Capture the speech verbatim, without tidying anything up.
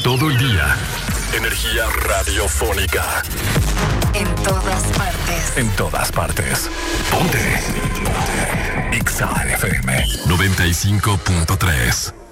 Todo el día. Energía radiofónica. En todas partes. En todas partes. Ponte. Ponte. X A F M noventa y cinco punto tres.